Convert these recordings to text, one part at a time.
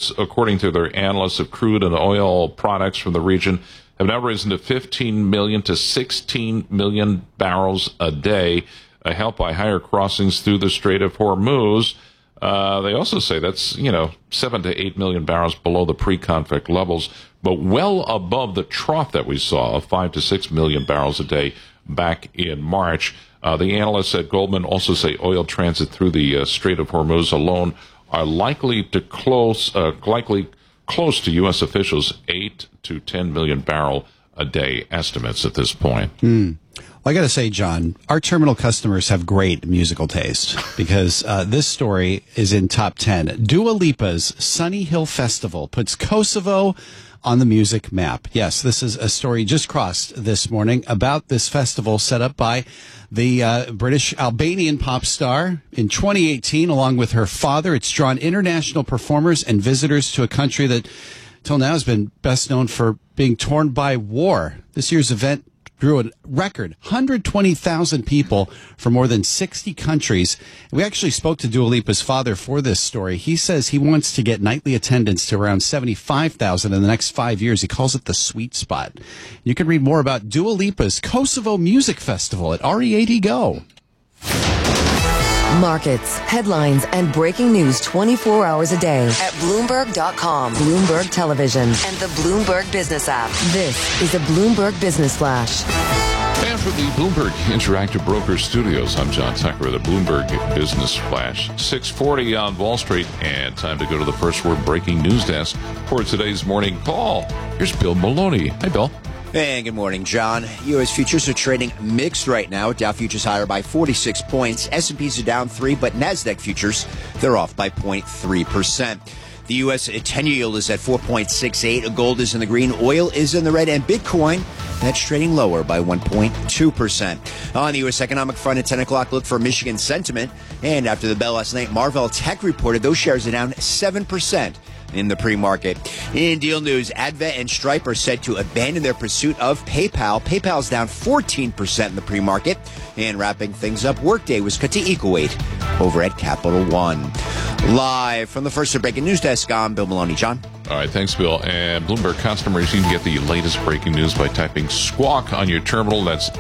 exports, according to their analysts of crude and oil products from the region, have now risen to 15 million to 16 million barrels a day, helped by higher crossings through the Strait of Hormuz. They also say that's, 7 to 8 million barrels below the pre-conflict levels, but well above the trough that we saw of 5 to 6 million barrels a day back in March. The analysts at Goldman also say oil transit through the Strait of Hormuz alone are likely close to U.S. officials' 8 to 10 million barrel a day estimates at this point. Well, I got to say, John, our terminal customers have great musical taste because this story is in top 10. Dua Lipa's Sunny Hill Festival puts Kosovo on the music map. Yes, this is a story just crossed this morning about this festival set up by the British Albanian pop star in 2018, along with her father. It's drawn international performers and visitors to a country that till now has been best known for being torn by war. This year's event drew a record 120,000 people from more than 60 countries. We actually spoke to Dua Lipa's father for this story. He says he wants to get nightly attendance to around 75,000 in the next 5 years. He calls it the sweet spot. You can read more about Dua Lipa's Kosovo Music Festival at RE80 Go. Markets, headlines, and breaking news 24 hours a day at Bloomberg.com, Bloomberg Television, and the Bloomberg Business app. This is a Bloomberg Business Flash. And from the Bloomberg Interactive Brokers Studios, I'm John Tucker, the Bloomberg Business Flash. 6:40 on Wall Street, and time to go to the First Word Breaking News Desk for today's morning call. Here's Bill Maloney. Hi, Bill. Hey, good morning, John. U.S. futures are trading mixed right now. Dow futures higher by 46 points. S&Ps are down 3, but NASDAQ futures, they're off by 0.3%. The U.S. 10-year yield is at 4.68. Gold is in the green. Oil is in the red. And Bitcoin, that's trading lower by 1.2%. On the U.S. economic front at 10 o'clock, look for Michigan sentiment. And after the bell last night, Marvell Tech reported those shares are down 7%. In the pre-market. In deal news, Advent and Stripe are said to abandon their pursuit of PayPal. PayPal's down 14% in the pre-market. And wrapping things up, Workday was cut to equal weight over at Capital One. Live from the First Breaking News Desk, I'm Bill Maloney. John? All right, thanks, Bill. And Bloomberg customers, you can get the latest breaking news by typing Squawk on your terminal. That's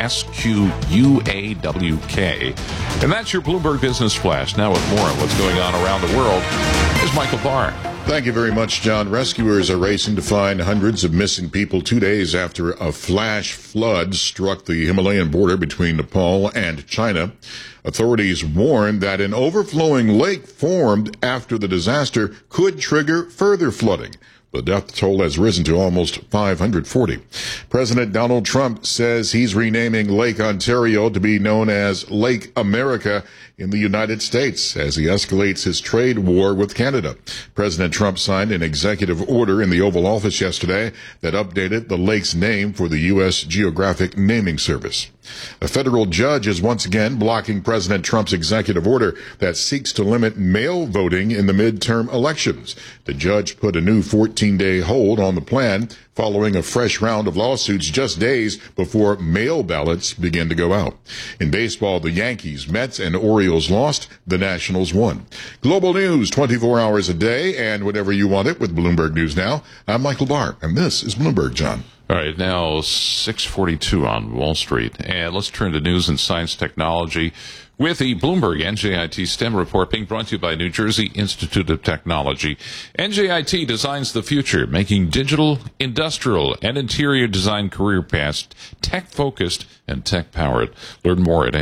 SQUAWK. And that's your Bloomberg Business Flash. Now with more on what's going on around the world is Michael Barr. Thank you very much, John. Rescuers are racing to find hundreds of missing people 2 days after a flash flood struck the Himalayan border between Nepal and China. Authorities warn that an overflowing lake formed after the disaster could trigger further flooding. The death toll has risen to almost 540. President Donald Trump says he's renaming Lake Ontario to be known as Lake America in the United States as he escalates his trade war with Canada. President Trump signed an executive order in the Oval Office yesterday that updated the lake's name for the U.S. Geographic Naming Service. A federal judge is once again blocking President Trump's executive order that seeks to limit mail voting in the midterm elections. The judge put a new 14-day hold on the plan following a fresh round of lawsuits just days before mail ballots begin to go out. In baseball, the Yankees, Mets, and Orioles lost. The Nationals won. Global news 24 hours a day and whenever you want it with Bloomberg News Now. I'm Michael Barr, and this is Bloomberg, John. All right, now 6:42 on Wall Street. And let's turn to news and science technology with the Bloomberg NJIT STEM report being brought to you by New Jersey Institute of Technology. NJIT designs the future, making digital, industrial, and interior design career paths tech-focused and tech-powered. Learn more at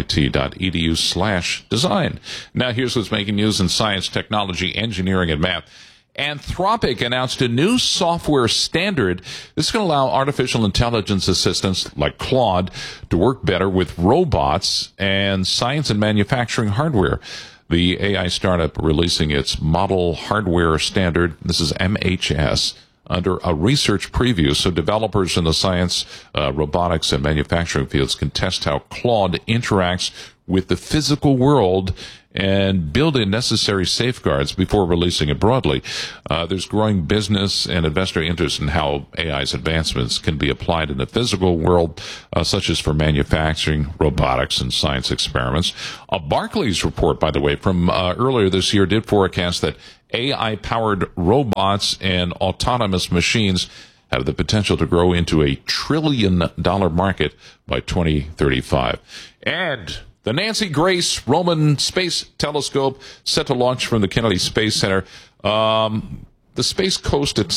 njit.edu/design. Now here's what's making news in science, technology, engineering, and math. Anthropic announced a new software standard. This is going to allow artificial intelligence assistants like Claude to work better with robots and science and manufacturing hardware. The AI startup releasing its model hardware standard, this is MHS, under a research preview so developers in the science, robotics, and manufacturing fields can test how Claude interacts with the physical world and build in necessary safeguards before releasing it broadly. There's growing business and investor interest in how AI's advancements can be applied in the physical world, such as for manufacturing, robotics, and science experiments. A Barclays report, by the way, from earlier this year did forecast that AI-powered robots and autonomous machines have the potential to grow into a $1 trillion market by 2035. And the Nancy Grace Roman Space Telescope set to launch from the Kennedy Space Center. The Space Coast at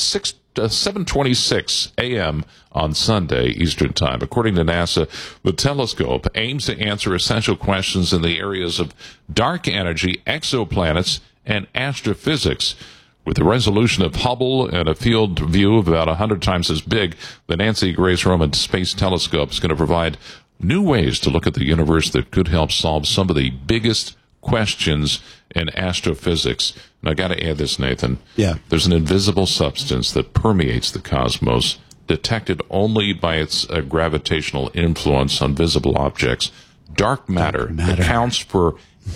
7:26 a.m. on Sunday Eastern Time. According to NASA, the telescope aims to answer essential questions in the areas of dark energy, exoplanets, and astrophysics. With the resolution of Hubble and a field view of about 100 times as big, the Nancy Grace Roman Space Telescope is going to provide new ways to look at the universe that could help solve some of the biggest questions in astrophysics. And I got to add this, Nathan. Yeah. There's an invisible substance that permeates the cosmos, detected only by its gravitational influence on visible objects. Dark matter accounts for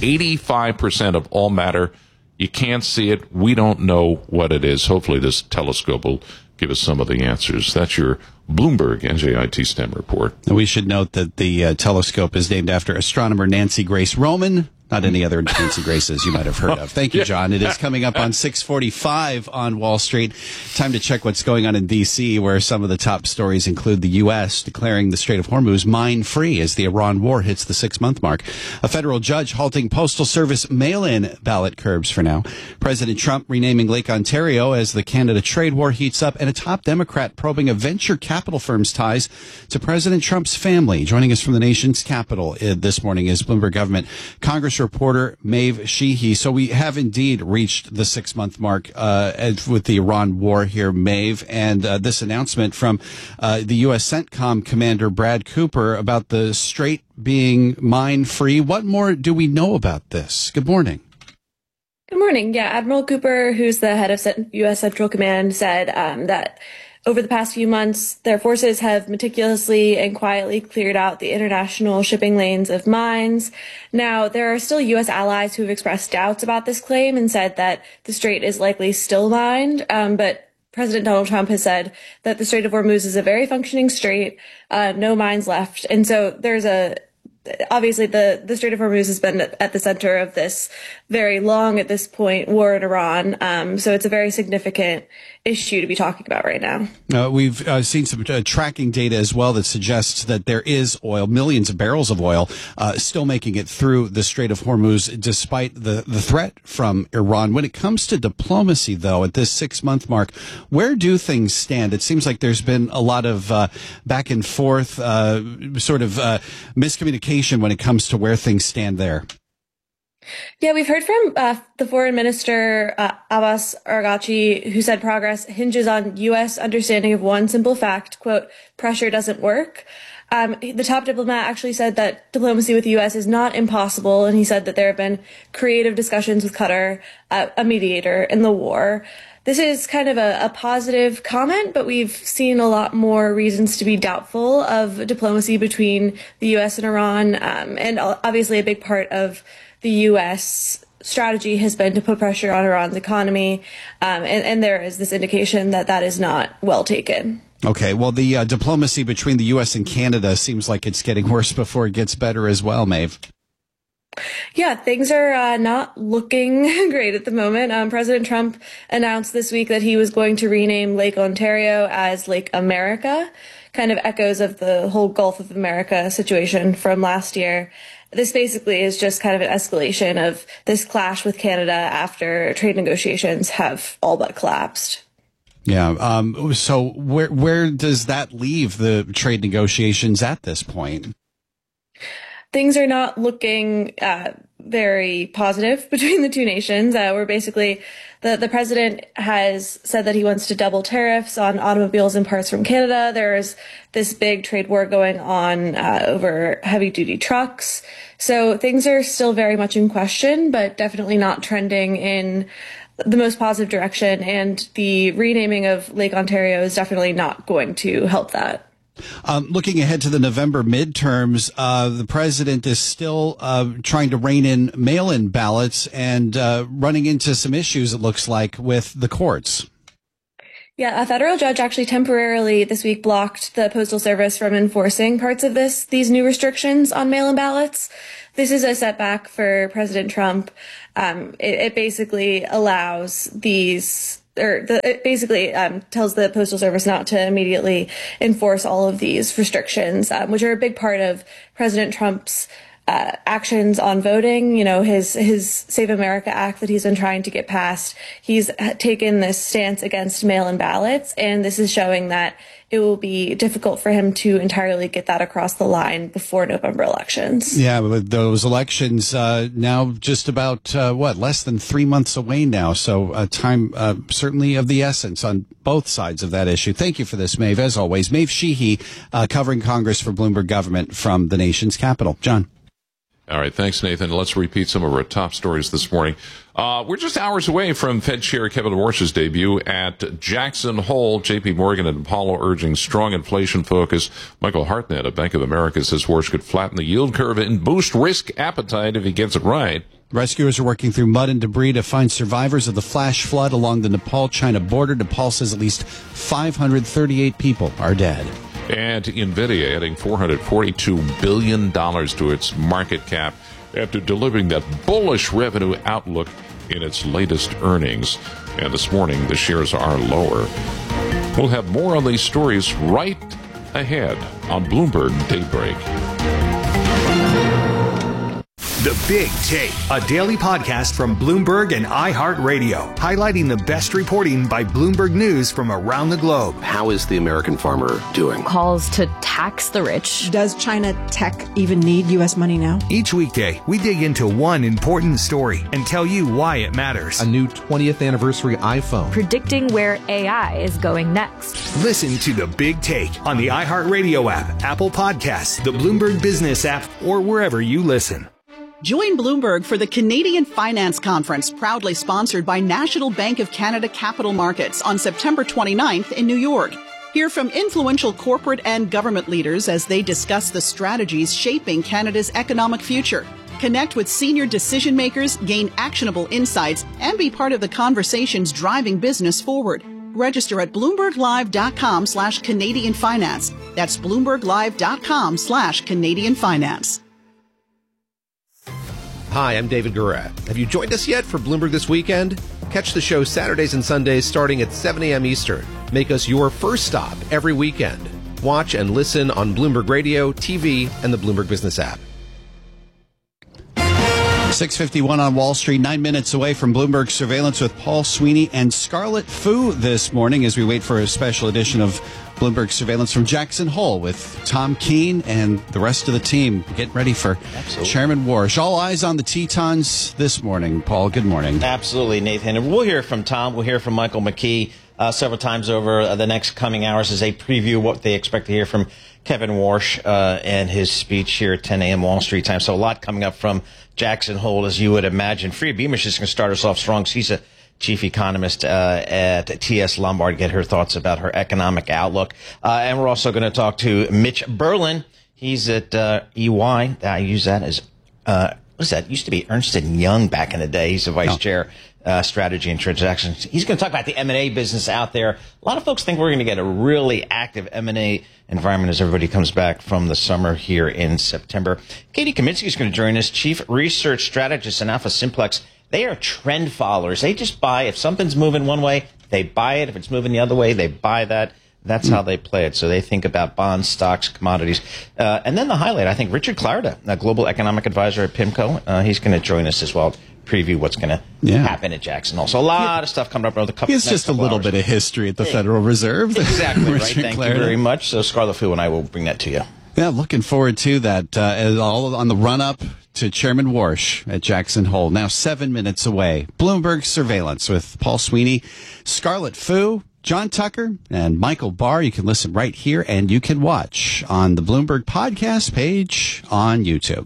85% of all matter. You can't see it. We don't know what it is. Hopefully this telescope will give us some of the answers. That's your Bloomberg NJIT STEM report. We should note that the telescope is named after astronomer Nancy Grace Roman, not any other Nancy Graces you might have heard of. Thank you, John. It is coming up on 6:45 on Wall Street. Time to check what's going on in D.C., where some of the top stories include the U.S. declaring the Strait of Hormuz mine-free as the Iran war hits the 6-month mark. A federal judge halting Postal Service mail-in ballot curbs for now. President Trump renaming Lake Ontario as the Canada trade war heats up, and a top Democrat probing a venture capital firm's ties to President Trump's family. Joining us from the nation's capital this morning is Bloomberg Government Congress reporter Maeve Sheehy. So we have indeed reached the 6-month mark with the Iran war here, Maeve, and this announcement from the U.S. CENTCOM commander Brad Cooper about the strait being mine-free. What more do we know about this? Good morning. Good morning. Yeah, Admiral Cooper, who's the head of U.S. Central Command, said that over the past few months, their forces have meticulously and quietly cleared out the international shipping lanes of mines. Now, there are still U.S. allies who have expressed doubts about this claim and said that the strait is likely still mined, but President Donald Trump has said that the Strait of Hormuz is a very functioning strait, no mines left. And so obviously the Strait of Hormuz has been at the center of this very long, at this point, war in Iran. So it's a very significant issue to be talking about right now. We've seen some tracking data as well that suggests that there is oil, millions of barrels of oil, still making it through the Strait of Hormuz despite the threat from Iran. When it comes to diplomacy, though, at this 6-month mark, where do things stand? It seems like there's been a lot of back and forth, miscommunication when it comes to where things stand there. Yeah, we've heard from the foreign minister, Abbas Araghchi, who said progress hinges on U.S. understanding of one simple fact, quote, pressure doesn't work. The top diplomat actually said that diplomacy with the U.S. is not impossible, and he said that there have been creative discussions with Qatar, a mediator in the war. This is kind of a positive comment, but we've seen a lot more reasons to be doubtful of diplomacy between the U.S. and Iran, and obviously a big part of the U.S. strategy has been to put pressure on Iran's economy, and there is this indication that that is not well taken. Okay, well, the diplomacy between the U.S. and Canada seems like it's getting worse before it gets better as well, Maeve. Yeah, things are not looking great at the moment. President Trump announced this week that he was going to rename Lake Ontario as Lake America, kind of echoes of the whole Gulf of America situation from last year. This basically is just kind of an escalation of this clash with Canada after trade negotiations have all but collapsed. Yeah. So where does that leave the trade negotiations at this point? Things are not looking very positive between the two nations. We're basically, the president has said that he wants to double tariffs on automobiles and parts from Canada. There's this big trade war going on over heavy-duty trucks. So things are still very much in question, but definitely not trending in the most positive direction. And the renaming of Lake Ontario is definitely not going to help that. Looking ahead to the November midterms, the president is still trying to rein in mail-in ballots and running into some issues, it looks like, with the courts. Yeah, a federal judge actually temporarily this week blocked the Postal Service from enforcing parts of these new restrictions on mail-in ballots. This is a setback for President Trump. It basically allows it basically tells the Postal Service not to immediately enforce all of these restrictions, which are a big part of President Trump's actions on voting. You know, his Save America Act that he's been trying to get passed. He's taken this stance against mail-in ballots, and this is showing that it will be difficult for him to entirely get that across the line before November elections. Yeah, with those elections now just about, less than 3 months away now. So time certainly of the essence on both sides of that issue. Thank you for this, Maeve. As always, Maeve Sheehy covering Congress for Bloomberg Government from the nation's capital. John. All right, thanks, Nathan. Let's repeat some of our top stories this morning. We're just hours away from Fed Chair Kevin Warsh's debut at Jackson Hole. J.P. Morgan and Apollo urging strong inflation focus. Michael Hartnett of Bank of America says Warsh could flatten the yield curve and boost risk appetite if he gets it right. Rescuers are working through mud and debris to find survivors of the flash flood along the Nepal-China border. Nepal says at least 538 people are dead. And NVIDIA adding $442 billion to its market cap after delivering that bullish revenue outlook in its latest earnings. And this morning, the shares are lower. We'll have more on these stories right ahead on Bloomberg Daybreak. The Big Take, a daily podcast from Bloomberg and iHeartRadio, highlighting the best reporting by Bloomberg News from around the globe. How is the American farmer doing? Calls to tax the rich. Does China tech even need U.S. money now? Each weekday, we dig into one important story and tell you why it matters. A new 20th anniversary iPhone. Predicting where AI is going next. Listen to The Big Take on the iHeartRadio app, Apple Podcasts, the Bloomberg Business app, or wherever you listen. Join Bloomberg for the Canadian Finance Conference, proudly sponsored by National Bank of Canada Capital Markets on September 29th in New York. Hear from influential corporate and government leaders as they discuss the strategies shaping Canada's economic future. Connect with senior decision makers, gain actionable insights, and be part of the conversations driving business forward. Register at BloombergLive.com/Canadian Finance. That's BloombergLive.com/Canadian Finance. Hi, I'm David Guerra. Have you joined us yet for Bloomberg This Weekend? Catch the show Saturdays and Sundays starting at 7 a.m. Eastern. Make us your first stop every weekend. Watch and listen on Bloomberg Radio, TV, and the Bloomberg Business app. 6:51 on Wall Street, 9 minutes away from Bloomberg Surveillance with Paul Sweeney and Scarlett Fu this morning as we wait for a special edition of Bloomberg Surveillance from Jackson Hole with Tom Keene and the rest of the team. Get ready for Chairman Warsh. All eyes on the Tetons this morning. Paul, good morning. Absolutely, Nathan. And we'll hear from Tom. We'll hear from Michael McKee several times over the next coming hours as they preview what they expect to hear from Kevin Warsh and his speech here at 10 a.m. Wall Street time. So a lot coming up from Jackson Hole, as you would imagine. Freya Beamish is going to start us off strong. She's a chief economist at TS Lombard, get her thoughts about her economic outlook. And we're also going to talk to Mitch Berlin. He's at EY. I use that as, what is that? It used to be Ernst & Young back in the day. He's the vice chair, strategy and transactions. He's going to talk about the M&A business out there. A lot of folks think we're going to get a really active M&A environment as everybody comes back from the summer here in September. Katie Kaminsky is going to join us, chief research strategist in Alpha Simplex. They are trend followers. They just buy. If something's moving one way, they buy it. If it's moving the other way, they buy that. That's how they play it. So they think about bonds, stocks, commodities. And then the highlight, I think, Richard Clarida, a global economic advisor at PIMCO. He's going to join us as well, preview what's going to happen at Jackson Hole. So a lot of stuff coming up over the couple. It's just a little bit of history at the Federal Reserve. Exactly, right. Thank you very much. So Scarlett Fu and I will bring that to you. Yeah, looking forward to that. All on the run-up to Chairman Warsh at Jackson Hole. Now 7 minutes away. Bloomberg Surveillance with Paul Sweeney, Scarlett Fu, John Tucker, and Michael Barr. You can listen right here, and you can watch on the Bloomberg podcast page on YouTube.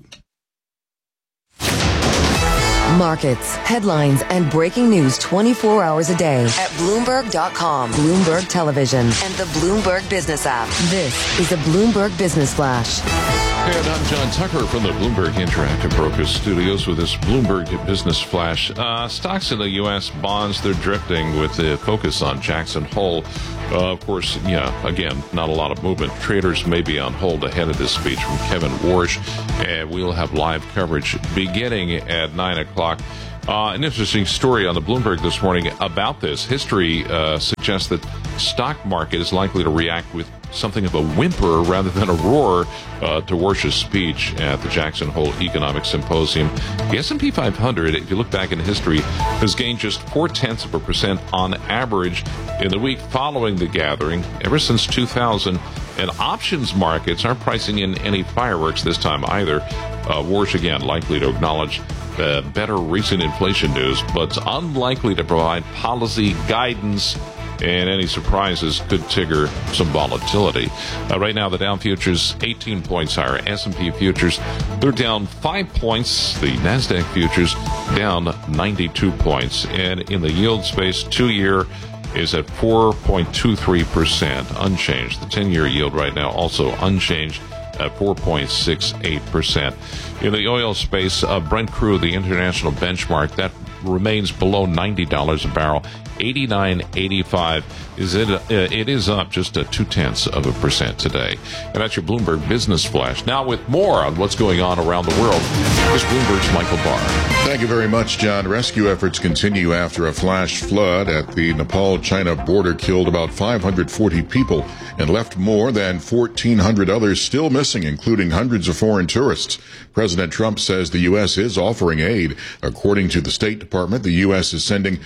Markets, headlines, and breaking news 24 hours a day at Bloomberg.com, Bloomberg Television, and the Bloomberg Business app. This is a Bloomberg Business Flash. And I'm John Tucker from the Bloomberg Interactive Brokers Studios with this Bloomberg Business Flash. Stocks in the U.S. bonds, they're drifting with the focus on Jackson Hole. Of course, again, not a lot of movement. Traders may be on hold ahead of this speech from Kevin Warsh. And we'll have live coverage beginning at 9 o'clock. An interesting story on the Bloomberg this morning about this. History suggests that stock market is likely to react with something of a whimper rather than a roar to Warsh's speech at the Jackson Hole Economic Symposium. The S&P 500, if you look back in history, has gained just 0.4% on average in the week following the gathering ever since 2000. And options markets aren't pricing in any fireworks this time either. Warsh, again, likely to acknowledge better recent inflation news, but unlikely to provide policy guidance, and any surprises could trigger some volatility. Right now, the Dow futures 18 points higher. S&P futures, they're down 5 points. The NASDAQ futures down 92 points. And in the yield space, 2-year is at 4.23%, unchanged. The 10-year yield right now also unchanged at 4.68%. In the oil space, Brent crude, the international benchmark, that remains below $90 a barrel. 89.85 it is up just 0.2% today. And that's your Bloomberg Business Flash. Now with more on what's going on around the world, here's Bloomberg's Michael Barr. Thank you very much, John. Rescue efforts continue after a flash flood at the Nepal-China border killed about 540 people and left more than 1,400 others still missing, including hundreds of foreign tourists. President Trump says the U.S. is offering aid. According to the State Department, the U.S. is sending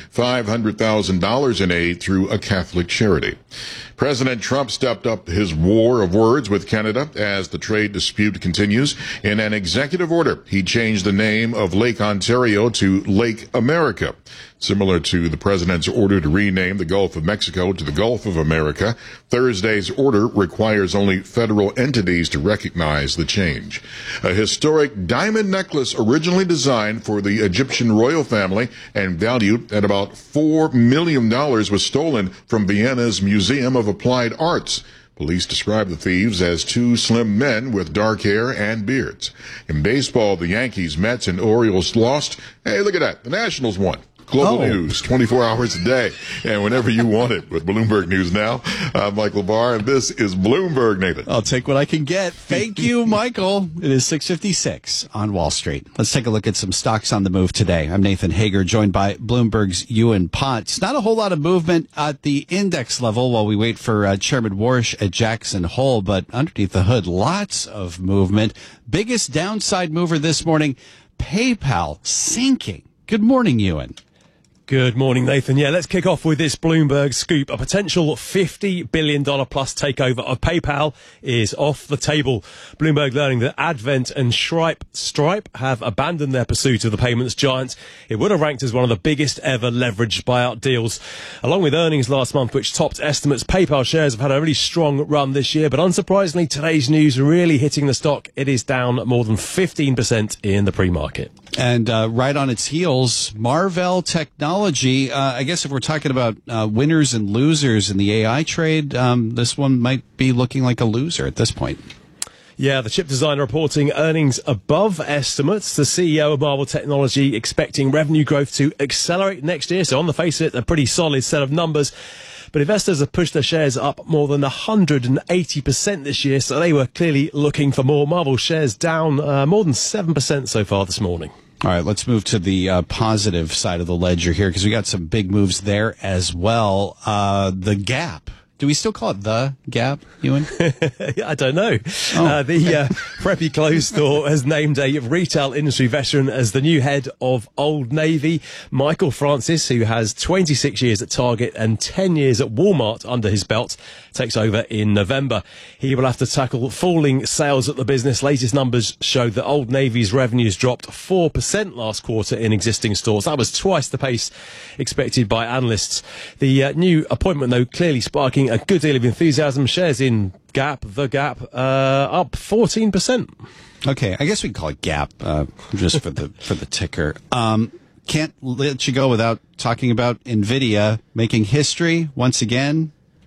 $500,000 in aid through a Catholic charity. President Trump stepped up his war of words with Canada as the trade dispute continues. In an executive order, he changed the name of Lake Ontario to Lake America. Similar to the president's order to rename the Gulf of Mexico to the Gulf of America, Thursday's order requires only federal entities to recognize the change. A historic diamond necklace originally designed for the Egyptian royal family and valued at about $4 million was stolen from Vienna's Museum of Applied Arts. Police describe the thieves as two slim men with dark hair and beards. In baseball, the Yankees, Mets, and Orioles lost. Hey, look at that. The Nationals won. Global news, 24 hours a day, and whenever you want it with Bloomberg News Now. I'm Michael Barr, and this is Bloomberg, Nathan. I'll take what I can get. Thank you, Michael. It is 6:56 on Wall Street. Let's take a look at some stocks on the move today. I'm Nathan Hager, joined by Bloomberg's Ewan Potts. Not a whole lot of movement at the index level while we wait for Chairman Warsh at Jackson Hole, but underneath the hood, lots of movement. Biggest downside mover this morning, PayPal sinking. Good morning, Ewan. Good morning, Nathan. Yeah, let's kick off with this Bloomberg scoop. A potential $50 billion plus takeover of PayPal is off the table. Bloomberg learning that Advent and Stripe have abandoned their pursuit of the payments giant. It would have ranked as one of the biggest ever leveraged buyout deals. Along with earnings last month, which topped estimates, PayPal shares have had a really strong run this year. But unsurprisingly, today's news really hitting the stock. It is down more than 15% in the pre-market. And right on its heels, Marvell Technology. I guess if we're talking about winners and losers in the AI trade, this one might be looking like a loser at this point. Yeah, the chip designer reporting earnings above estimates. The CEO of Marvell Technology expecting revenue growth to accelerate next year. So on the face of it, a pretty solid set of numbers. But investors have pushed their shares up more than 180% this year, so they were clearly looking for more. Marvel shares down more than 7% so far this morning. All right, let's move to the positive side of the ledger here, because we got some big moves there as well. The Gap. Do we still call it The Gap, Ewan? I don't know. The Preppy Clothes store has named a retail industry veteran as the new head of Old Navy. Michael Francis, who has 26 years at Target and 10 years at Walmart under his belt, takes over in November. He will have to tackle falling sales at the business. Latest numbers show that Old Navy's revenues dropped 4% last quarter in existing stores. That was twice the pace expected by analysts. The new appointment, though, clearly sparking a good deal of enthusiasm. Shares in Gap, The Gap, up 14%. Okay, I guess we can call it Gap, just for the ticker. Can't let you go without talking about NVIDIA making history once again.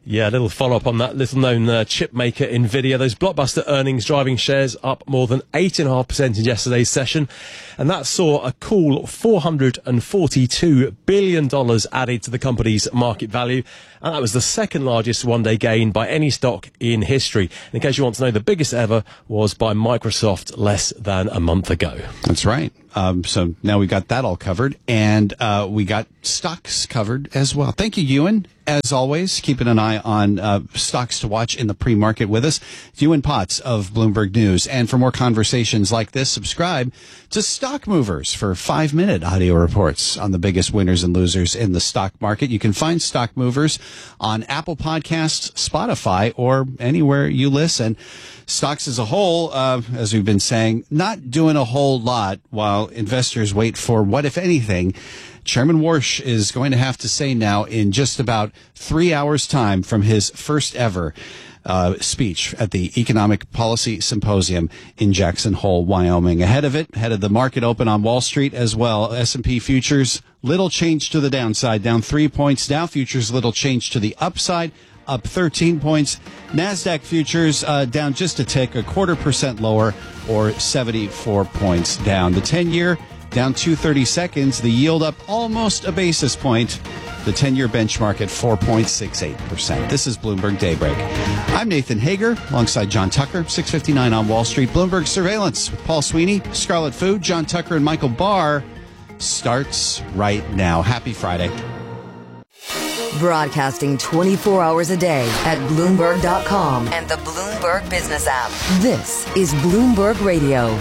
Yeah, a little follow-up on that little-known chip maker, NVIDIA. Those blockbuster earnings driving shares up more than 8.5% in yesterday's session. And that saw a cool $442 billion added to the company's market value. And that was the second largest one-day gain by any stock in history. And in case you want to know, the biggest ever was by Microsoft less than a month ago. That's right. So now we got that all covered, and we got stocks covered as well. Thank you, Ewan. As always, keeping an eye on stocks to watch in the pre-market with us. Ewan Potts of Bloomberg News. And for more conversations like this, subscribe to Stock Movers for 5-minute audio reports on the biggest winners and losers in the stock market. You can find Stock Movers on Apple Podcasts, Spotify, or anywhere you listen. Stocks as a whole, as we've been saying, not doing a whole lot while investors wait for what, if anything, Chairman Warsh is going to have to say now in just about 3 hours' time from his first ever speech at the Economic Policy Symposium in Jackson Hole, Wyoming. Ahead of the market open on Wall Street as well. S&P futures, little change to the downside, down 3 points. Dow futures, little change to the upside, up 13 points. NASDAQ futures down just a tick, 0.25% lower, or 74 points down. The 10-year down 2/32. The yield up almost a basis point. The 10-year benchmark at 4.68%. This is Bloomberg Daybreak. I'm Nathan Hager, alongside John Tucker, 6:59 on Wall Street. Bloomberg Surveillance with Paul Sweeney, Scarlet Food, John Tucker, and Michael Barr starts right now. Happy Friday. Broadcasting 24 hours a day at Bloomberg.com and the Bloomberg Business app. This is Bloomberg Radio.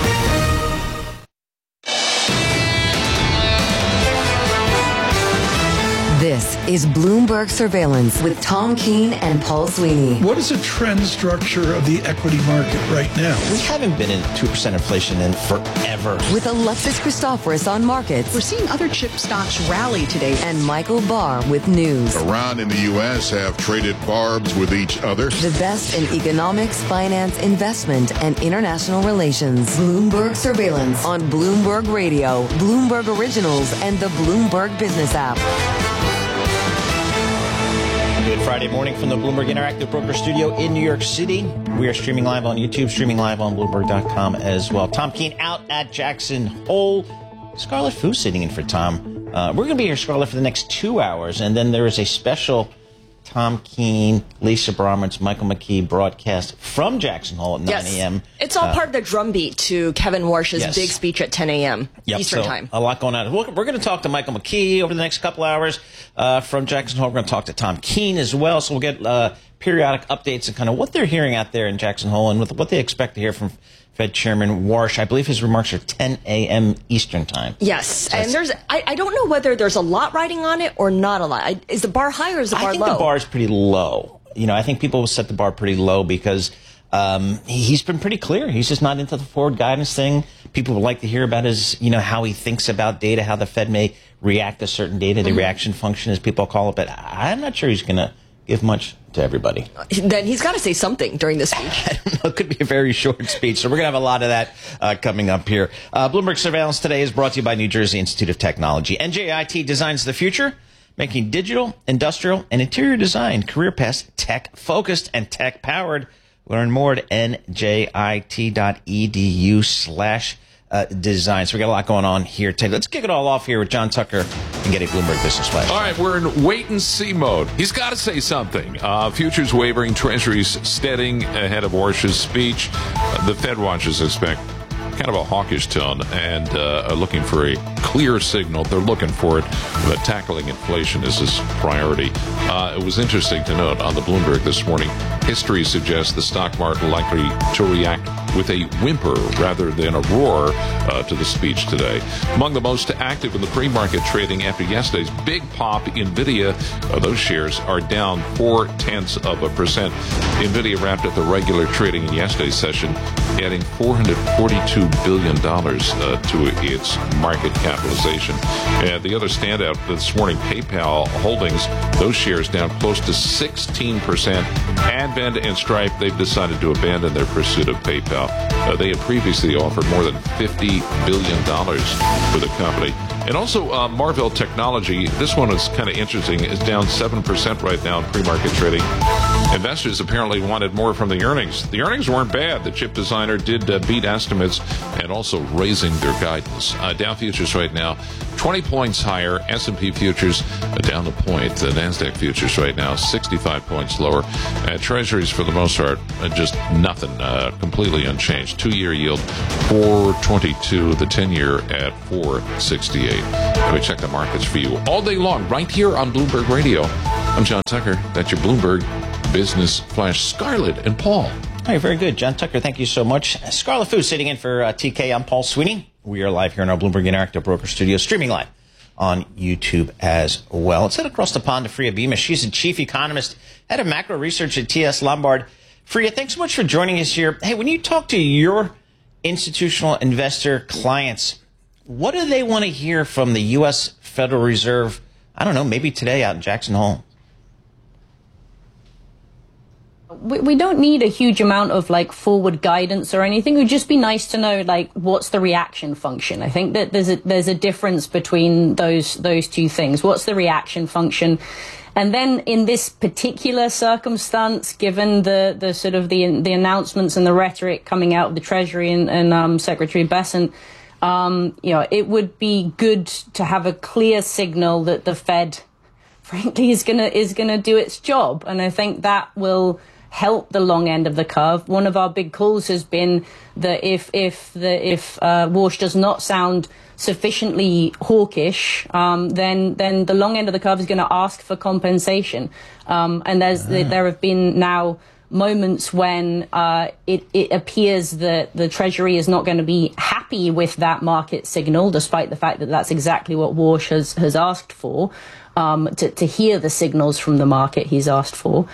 This is Bloomberg Surveillance with Tom Keene and Paul Sweeney. What is the trend structure of the equity market right now? We haven't been in 2% inflation in forever. With Alexis Christoforous on markets. We're seeing other chip stocks rally today. And Michael Barr with news. Iran and the U.S. have traded barbs with each other. The best in economics, finance, investment, and international relations. Bloomberg Surveillance on Bloomberg Radio, Bloomberg Originals, and the Bloomberg Business app. Good Friday morning from the Bloomberg Interactive Broker Studio in New York City. We are streaming live on YouTube, streaming live on Bloomberg.com as well. Tom Keene out at Jackson Hole. Scarlet Fu sitting in for Tom. We're going to be here, Scarlet, for the next 2 hours, and then there is a special Tom Keene, Lisa Bromwich, Michael McKee broadcast from Jackson Hole at 9 a.m. It's all part of the drumbeat to Kevin Warsh's big speech at 10 a.m. Eastern time. A lot going on. We're going to talk to Michael McKee over the next couple hours from Jackson Hole. We're going to talk to Tom Keene as well. So we'll get periodic updates and kind of what they're hearing out there in Jackson Hole and what they expect to hear from Fed Chairman Warsh. I believe his remarks are 10 a.m. Eastern time. Yes, and I don't know whether there's a lot riding on it or not a lot. Is the bar high or is the bar low? I think the bar is pretty low. I think people will set the bar pretty low because he's been pretty clear. He's just not into the forward guidance thing. People would like to hear about his, how he thinks about data, how the Fed may react to certain data, the reaction function, as people call it. But I'm not sure he's going to give much to everybody. Then he's got to say something during the speech. I don't know. It could be a very short speech. So we're going to have a lot of that coming up here. Bloomberg Surveillance today is brought to you by New Jersey Institute of Technology. NJIT designs the future, making digital, industrial, and interior design career paths tech-focused and tech-powered. Learn more at njit.edu/design. So we got a lot going on here today. Let's kick it all off here with John Tucker and get a Bloomberg Business Flash. All right, we're in wait-and-see mode. He's got to say something. Futures wavering, treasuries steadying ahead of Warsh's speech. The Fed watchers expect kind of a hawkish tone and are looking for a clear signal. They're looking for it, but tackling inflation is his priority. It was interesting to note on the Bloomberg this morning, history suggests the stock market likely to react with a whimper rather than a roar to the speech today. Among the most active in the pre-market trading after yesterday's big pop, NVIDIA, those shares are down 0.4%. NVIDIA wrapped up the regular trading in yesterday's session, adding $442 billion to its market cap. capitalization. And the other standout this morning, PayPal Holdings, those shares down close to 16%. Advent and Stripe, they've decided to abandon their pursuit of PayPal. They had previously offered more than $50 billion for the company. And also Marvell Technology, this one is kind of interesting, is down 7% right now in pre-market trading. Investors apparently wanted more from the earnings. The earnings weren't bad. The chip designer did beat estimates and also raising their guidance. Dow futures right now 20 points higher. S&P futures down a point. The NASDAQ futures right now 65 points lower. Treasuries for the most part just nothing, completely unchanged. 2-year yield 4.22. The 10-year at 4.68. Let me check the markets for you all day long right here on Bloomberg Radio. I'm John Tucker. That's your Bloomberg Business Flash. Scarlett and Paul. All right, very good. John Tucker, thank you so much. Scarlett Fu sitting in for TK. I'm Paul Sweeney. We are live here in our Bloomberg Interactive Broker Studio, streaming live on YouTube as well. Let's head across the pond to Freya Beamish. She's the chief economist, head of macro research at TS Lombard. Freya, thanks so much for joining us here. Hey, when you talk to your institutional investor clients, what do they want to hear from the U.S. Federal Reserve, I don't know, maybe today out in Jackson Hole? We don't need a huge amount of like forward guidance or anything. It would just be nice to know like what's the reaction function. I think that there's a difference between those two things. What's the reaction function? And then in this particular circumstance, given the sort of the announcements and the rhetoric coming out of the Treasury and Secretary Bessent, it would be good to have a clear signal that the Fed, frankly, is gonna do its job. And I think that will help the long end of the curve. One of our big calls has been that if Warsh does not sound sufficiently hawkish, then the long end of the curve is going to ask for compensation. And there have been now moments when it appears that the Treasury is not going to be happy with that market signal, despite the fact that that's exactly what Warsh has asked for, to hear the signals from the market he's asked for.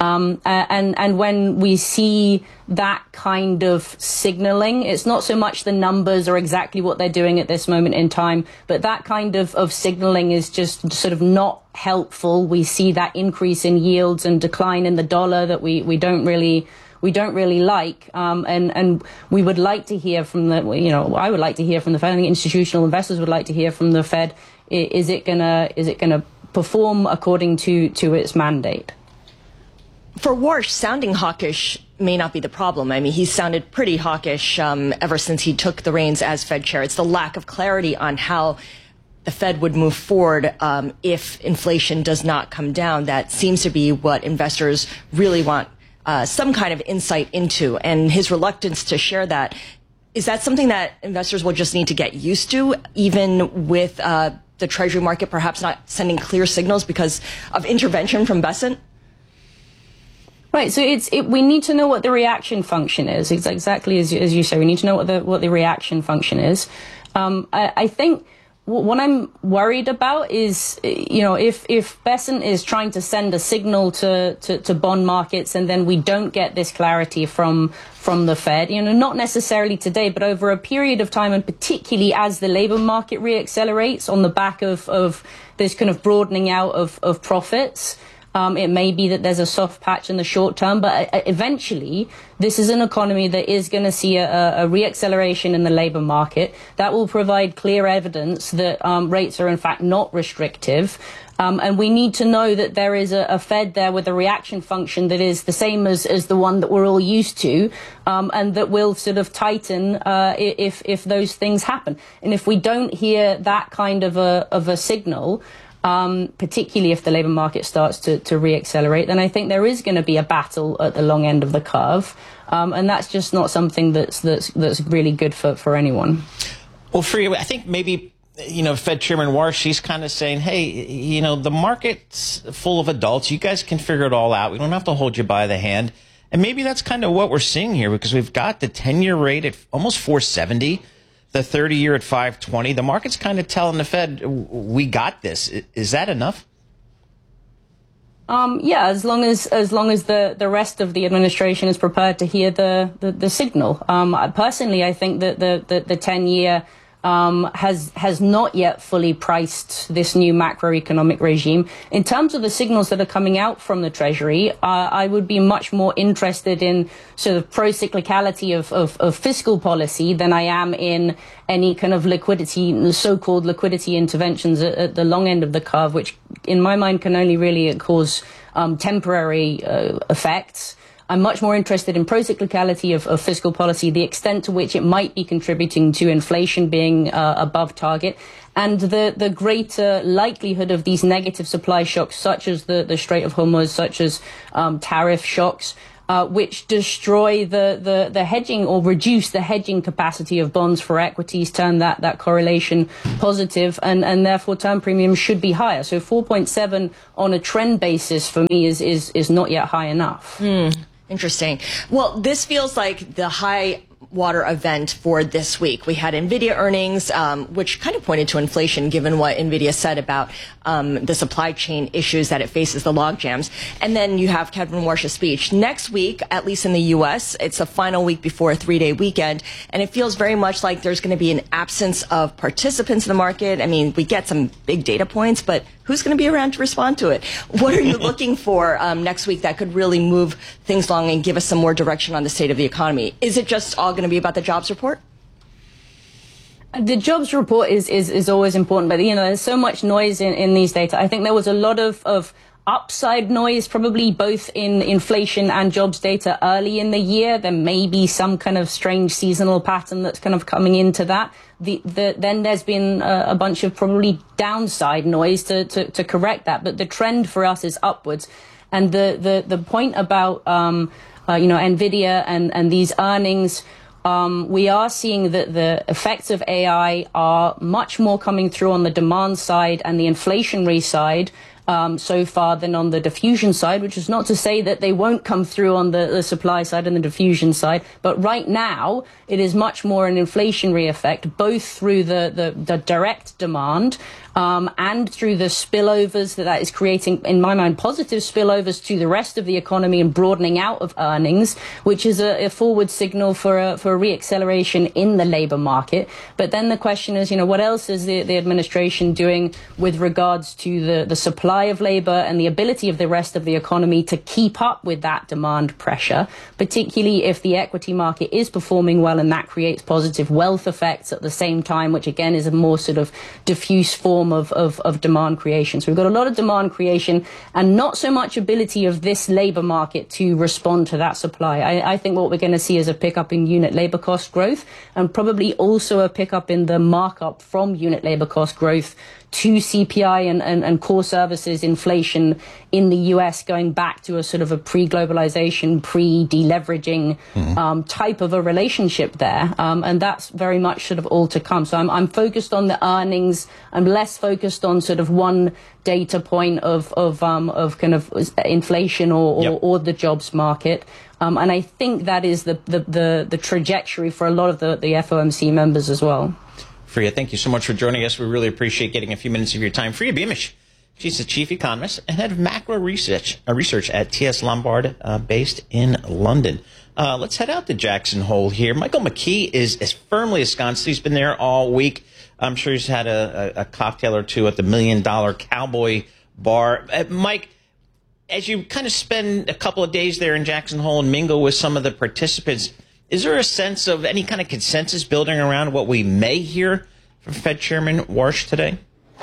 And when we see that kind of signaling, it's not so much the numbers or exactly what they're doing at this moment in time, but that kind of signaling is just sort of not helpful. We see that increase in yields and decline in the dollar that we don't really like, and we would like to hear from I would like to hear from the Fed. I think institutional investors would like to hear from the Fed. Is it gonna perform according to its mandate? For Warsh, sounding hawkish may not be the problem. I mean, he's sounded pretty hawkish ever since he took the reins as Fed chair. It's the lack of clarity on how the Fed would move forward if inflation does not come down. That seems to be what investors really want some kind of insight into. And his reluctance to share that, is that something that investors will just need to get used to, even with the Treasury market perhaps not sending clear signals because of intervention from Bessent? Right, so we need to know what the reaction function is. It's exactly as you say. We need to know what the reaction function is. I think what I'm worried about is, if Bessent is trying to send a signal to bond markets and then we don't get this clarity from the Fed, not necessarily today, but over a period of time, and particularly as the labor market reaccelerates on the back of this kind of broadening out of profits. It may be that there's a soft patch in the short term, but eventually this is an economy that is going to see a reacceleration in the labor market. That will provide clear evidence that rates are in fact not restrictive. And we need to know that there is a Fed there with a reaction function that is the same as the one that we're all used to, and that will sort of tighten if those things happen. And if we don't hear that kind of a signal, particularly if the labor market starts to reaccelerate, then I think there is going to be a battle at the long end of the curve, and that's just not something that's really good for anyone. Well, Freya, I think maybe Fed Chairman Warsh, she's kind of saying, hey, the market's full of adults. You guys can figure it all out. We don't have to hold you by the hand. And maybe that's kind of what we're seeing here, because we've got the 10-year rate at almost 470. The 30-year at 520. The market's kind of telling the Fed, we got this. Is that enough? Yeah, as long as the rest of the administration is prepared to hear the signal. Personally, I think that the 10-year has not yet fully priced this new macroeconomic regime. In terms of the signals that are coming out from the Treasury, I would be much more interested in sort of pro-cyclicality of fiscal policy than I am in any kind of liquidity, so-called liquidity interventions at the long end of the curve, which in my mind can only really cause temporary effects. I'm much more interested in pro-cyclicality of fiscal policy, the extent to which it might be contributing to inflation being above target, and the greater likelihood of these negative supply shocks, such as the Strait of Hormuz, such as tariff shocks, which destroy the hedging or reduce the hedging capacity of bonds for equities, turn that correlation positive, and therefore term premiums should be higher. So 4.7 on a trend basis for me is not yet high enough. Interesting. Well, this feels like the high water event for this week. We had NVIDIA earnings, which kind of pointed to inflation, given what NVIDIA said about the supply chain issues that it faces, the log jams. And then you have Kevin Warsh's speech. Next week, at least in the U.S., it's the final week before a 3-day weekend, and it feels very much like there's going to be an absence of participants in the market. I mean, we get some big data points, but who's going to be around to respond to it? What are you looking for next week that could really move things along and give us some more direction on the state of the economy? Is it just all going to be about the jobs report? The jobs report is always important, but there's so much noise in these data. I think there was a lot of upside noise, probably both in inflation and jobs data early in the year. There may be some kind of strange seasonal pattern that's kind of coming into that. Then there's been a bunch of probably downside noise to correct that. But the trend for us is upwards. And the point about, NVIDIA and these earnings, we are seeing that the effects of AI are much more coming through on the demand side and the inflationary side so far than on the diffusion side, which is not to say that they won't come through on the supply side and the diffusion side. But right now, it is much more an inflationary effect, both through the direct demand and through the spillovers that is creating, in my mind, positive spillovers to the rest of the economy and broadening out of earnings, which is a forward signal for a re-acceleration in the labor market. But then the question is, what else is the administration doing with regards to the supply of labor and the ability of the rest of the economy to keep up with that demand pressure, particularly if the equity market is performing well and that creates positive wealth effects at the same time, which again is a more sort of diffuse form of demand creation. So we've got a lot of demand creation and not so much ability of this labor market to respond to that supply. I think what we're going to see is a pickup in unit labor cost growth and probably also a pickup in the markup from unit labor cost growth to CPI and core services inflation in the US, going back to a sort of a pre-globalization, pre-deleveraging type of a relationship there. And that's very much sort of all to come. So I'm focused on the earnings. I'm less focused on sort of one data point of kind of inflation or the jobs market. And I think that is the trajectory for a lot of the FOMC members as well. Freya, thank you so much for joining us. We really appreciate getting a few minutes of your time. Freya Beamish, she's the chief economist and head of macro research at TS Lombard, based in London. Let's head out to Jackson Hole here. Michael McKee is as firmly ensconced. He's been there all week. I'm sure he's had a cocktail or two at the $1 Million Cowboy Bar. Mike, as you kind of spend a couple of days there in Jackson Hole and mingle with some of the participants, is there a sense of any kind of consensus building around what we may hear from Fed Chairman Warsh today?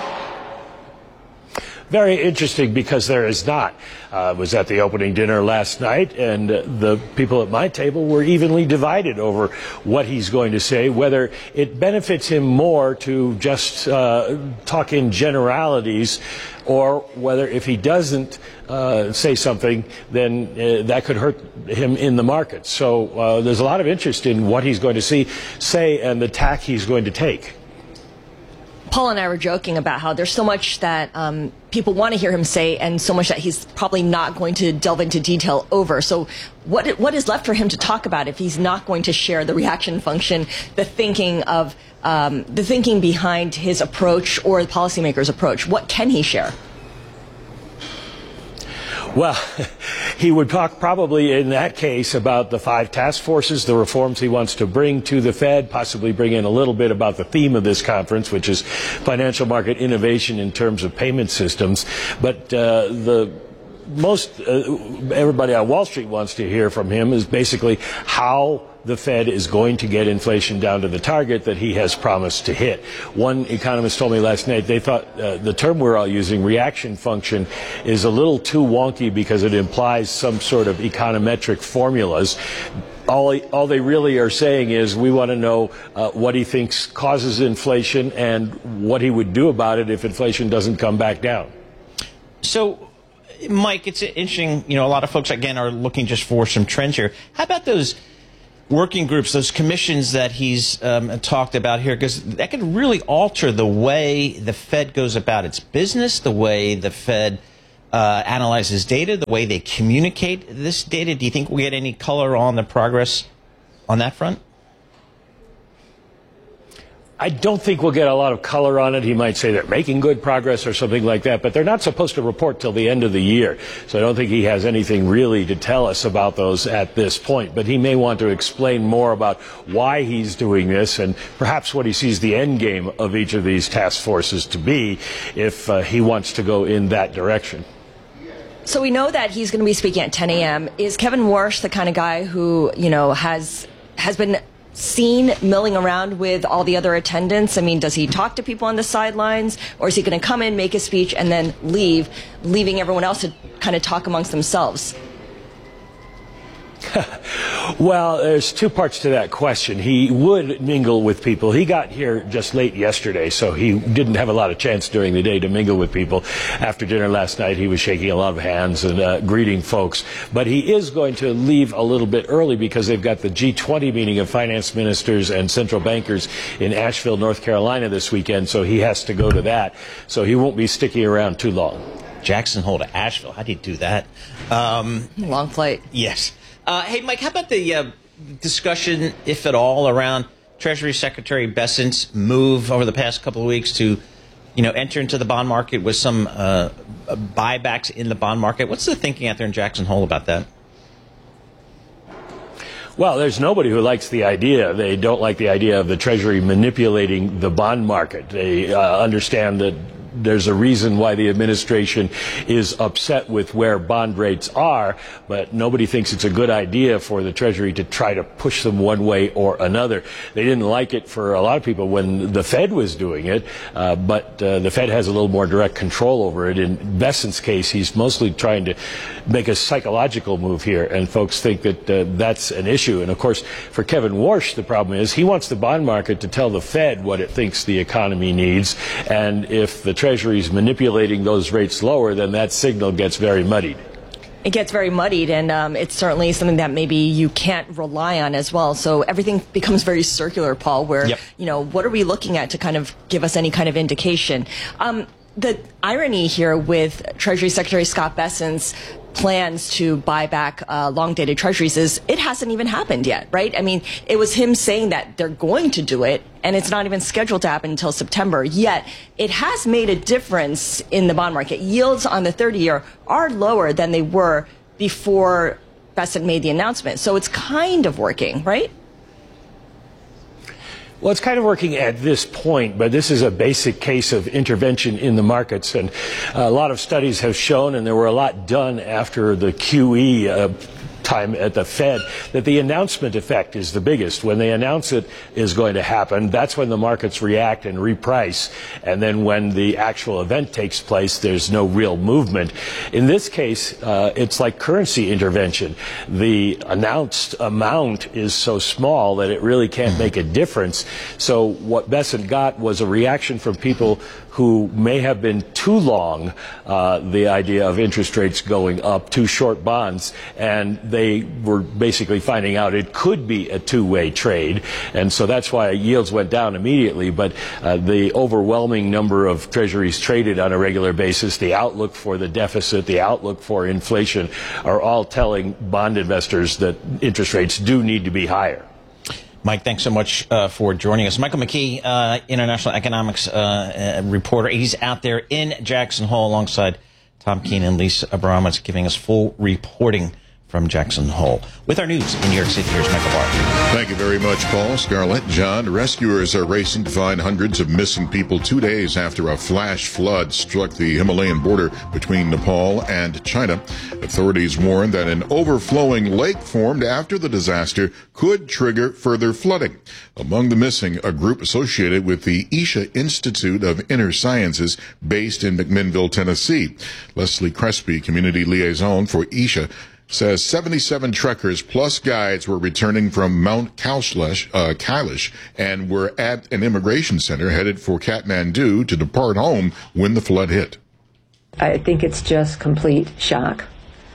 Very interesting, because there is not. I was at the opening dinner last night, and the people at my table were evenly divided over what he's going to say, whether it benefits him more to just talk in generalities, or whether if he doesn't say something, then that could hurt him in the market. So there's a lot of interest in what he's going to say and the tack he's going to take. Paul and I were joking about how there's so much that people want to hear him say and so much that he's probably not going to delve into detail over. So what is left for him to talk about if he's not going to share the reaction function, the thinking behind his approach or the policymaker's approach? What can he share? Well, he would talk probably in that case about the 5 task forces, the reforms he wants to bring to the Fed, possibly bring in a little bit about the theme of this conference, which is financial market innovation in terms of payment systems. But everybody on Wall Street wants to hear from him is basically how the Fed is going to get inflation down to the target that he has promised to hit. One economist told me last night they thought the term we're all using, reaction function, is a little too wonky because it implies some sort of econometric formulas. All they really are saying is we want to know what he thinks causes inflation and what he would do about it if inflation doesn't come back down. So, Mike, it's interesting, a lot of folks, again, are looking just for some trends here. How about those working groups, those commissions that he's talked about here? Because that could really alter the way the Fed goes about its business, the way the Fed analyzes data, the way they communicate this data. Do you think we'll get any color on the progress on that front? I don't think we'll get a lot of color on it. He might say they're making good progress or something like that, but they're not supposed to report till the end of the year. So I don't think he has anything really to tell us about those at this point. But he may want to explain more about why he's doing this and perhaps what he sees the end game of each of these task forces to be if he wants to go in that direction. So we know that he's going to be speaking at 10 a.m. Is Kevin Warsh the kind of guy who, has been seen milling around with all the other attendants? I mean, does he talk to people on the sidelines, or is he going to come in, make a speech, and then leave, leaving everyone else to kind of talk amongst themselves? Well, there's two parts to that question. He would mingle with people. He got here just late yesterday, so he didn't have a lot of chance during the day to mingle with people. After dinner last night, he was shaking a lot of hands and greeting folks. But he is going to leave a little bit early because they've got the G20 meeting of finance ministers and central bankers in Asheville, North Carolina this weekend, so he has to go to that. So he won't be sticking around too long. Jackson Hole to Asheville. How do you do that? Long flight. Yes. Hey, Mike, how about the discussion, if at all, around Treasury Secretary Bessent's move over the past couple of weeks to, enter into the bond market with some buybacks in the bond market? What's the thinking out there in Jackson Hole about that? Well, there's nobody who likes the idea. They don't like the idea of the Treasury manipulating the bond market. They understand that there's a reason why the administration is upset with where bond rates are, but nobody thinks it's a good idea for the Treasury to try to push them one way or another. They didn't like it for a lot of people when the Fed was doing it, but the Fed has a little more direct control over it. In Bessent's case, he's mostly trying to make a psychological move here, and folks think that that's an issue. And of course, for Kevin Warsh, the problem is he wants the bond market to tell the Fed what it thinks the economy needs, and if the Treasury's manipulating those rates lower, then that signal gets very muddied. It gets very muddied, and it's certainly something that maybe you can't rely on as well. So everything becomes very circular, Paul, where, what are we looking at to kind of give us any kind of indication? The irony here with Treasury Secretary Scott Bessent's plans to buy back long-dated treasuries is it hasn't even happened yet, right? I mean, it was him saying that they're going to do it, and it's not even scheduled to happen until September. Yet, it has made a difference in the bond market. Yields on the 30-year are lower than they were before Bessent made the announcement. So it's kind of working, right? Well, it's kind of working at this point, but this is a basic case of intervention in the markets. And a lot of studies have shown, and there were a lot done after the QE time at the Fed, that the announcement effect is the biggest. When they announce it is going to happen, that's when the markets react and reprice. And then when the actual event takes place, there's no real movement. In this case, it's like currency intervention. The announced amount is so small that it really can't make a difference. So what Bessent got was a reaction from people who may have been too long the idea of interest rates going up, too short bonds, and they were basically finding out it could be a two-way trade, and so that's why yields went down immediately. But the overwhelming number of treasuries traded on a regular basis, the outlook for the deficit, the outlook for inflation, are all telling bond investors that interest rates do need to be higher. Mike, thanks so much for joining us. Michael McKee, international economics reporter. He's out there in Jackson Hole alongside Tom Keene and Lisa Abramowitz giving us full reporting from Jackson Hole. With our news in New York City, here's Michael Barr. Thank you very much, Paul. Scarlett, John. Rescuers are racing to find hundreds of missing people 2 days after a flash flood struck the Himalayan border between Nepal and China. Authorities warn that an overflowing lake formed after the disaster could trigger further flooding. Among the missing, a group associated with the Isha Institute of Inner Sciences based in McMinnville, Tennessee. Leslie Crespi, community liaison for Isha, says 77 trekkers plus guides were returning from Mount Kailash and were at an immigration center headed for Kathmandu to depart home when the flood hit. I think it's just complete shock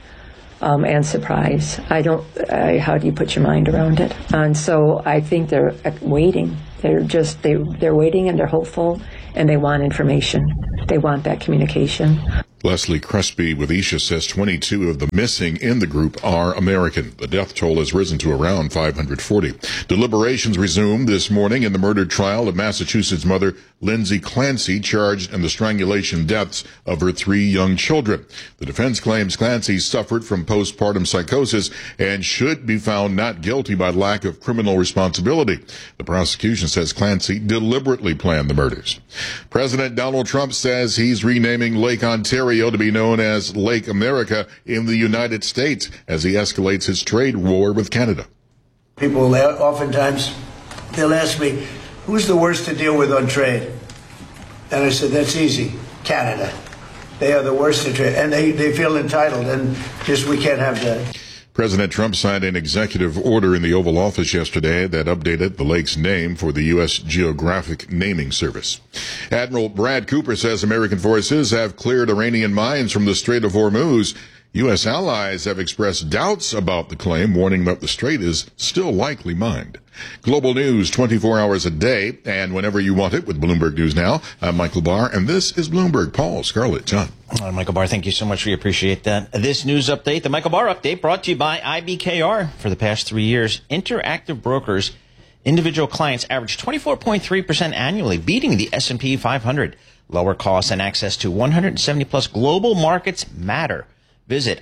and surprise. How do you put your mind around it? And so I think they're waiting. They're waiting, and they're hopeful, and they want information. They want that communication. Leslie Crespi with Isha says 22 of the missing in the group are American. The death toll has risen to around 540. Deliberations resumed this morning in the murder trial of Massachusetts mother Lindsay Clancy, charged in the strangulation deaths of her 3 young children. The defense claims Clancy suffered from postpartum psychosis and should be found not guilty by lack of criminal responsibility. The prosecution says Clancy deliberately planned the murders. President Donald Trump says he's renaming Lake Ontario to be known as Lake America in the United States as he escalates his trade war with Canada. People oftentimes, they'll ask me, who's the worst to deal with on trade? And I said, that's easy, Canada. They are the worst to trade, and they feel entitled, and just we can't have that. President Trump signed an executive order in the Oval Office yesterday that updated the lake's name for the U.S. Geographic Naming Service. Admiral Brad Cooper says American forces have cleared Iranian mines from the Strait of Hormuz. U.S. allies have expressed doubts about the claim, warning that the strait is still likely mined. Global news 24 hours a day and whenever you want it with Bloomberg News Now. I'm Michael Barr, and this is Bloomberg. Paul, Scarlett, John. Michael Barr, thank you so much. We appreciate that. This news update, the Michael Barr Update, brought to you by IBKR. For the past 3 years, Interactive Brokers individual clients averaged 24.3% annually, beating the S&P 500. Lower costs and access to 170-plus global markets matter. Visit